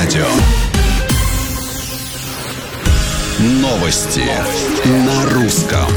радио. Новости на русском.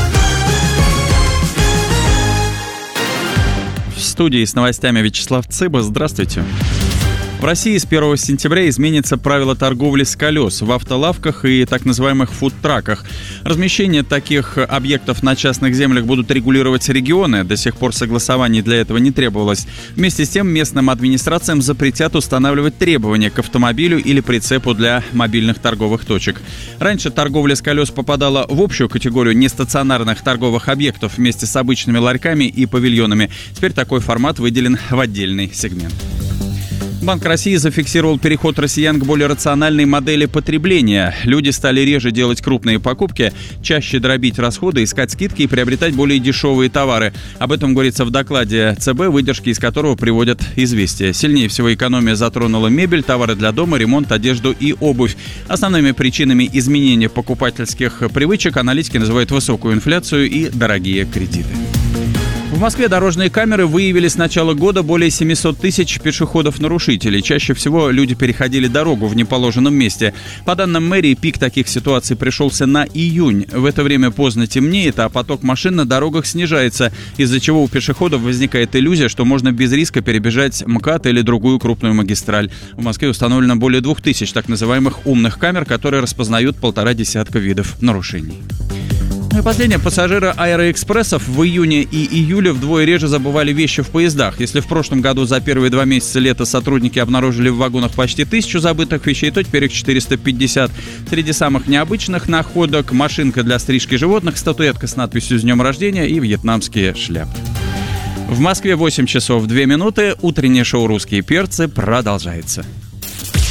В студии с новостями Вячеслав Цыба. Здравствуйте. В России с 1 сентября изменится правило торговли с колес в автолавках и так называемых фудтраках. Размещение таких объектов на частных землях будут регулировать регионы. До сих пор согласований для этого не требовалось. Вместе с тем местным администрациям запретят устанавливать требования к автомобилю или прицепу для мобильных торговых точек. Раньше торговля с колес попадала в общую категорию нестационарных торговых объектов вместе с обычными ларьками и павильонами. Теперь такой формат выделен в отдельный сегмент. Банк России зафиксировал переход россиян к более рациональной модели потребления. Люди стали реже делать крупные покупки, чаще дробить расходы, искать скидки и приобретать более дешевые товары. Об этом говорится в докладе ЦБ, выдержки из которого приводят «Известия». Сильнее всего экономия затронула мебель, товары для дома, ремонт, одежду и обувь. Основными причинами изменения покупательских привычек аналитики называют высокую инфляцию и дорогие кредиты. В Москве дорожные камеры выявили с начала года более 700 тысяч пешеходов-нарушителей. Чаще всего люди переходили дорогу в неположенном месте. По данным мэрии, пик таких ситуаций пришелся на июнь. В это время поздно темнеет, а поток машин на дорогах снижается, из-за чего у пешеходов возникает иллюзия, что можно без риска перебежать МКАД или другую крупную магистраль. В Москве установлено более 2000 так называемых умных камер, которые распознают 1,5 видов нарушений. И последнее. Пассажиры аэроэкспрессов в июне и июле вдвое реже забывали вещи в поездах. Если в прошлом году за первые 2 месяца лета сотрудники обнаружили в вагонах почти 1000 забытых вещей, то теперь их 450. Среди самых необычных находок — машинка для стрижки животных, статуэтка с надписью «С днем рождения» и вьетнамские шляпы. В Москве 8 часов 2 минуты. Утреннее шоу «Русские перцы» продолжается.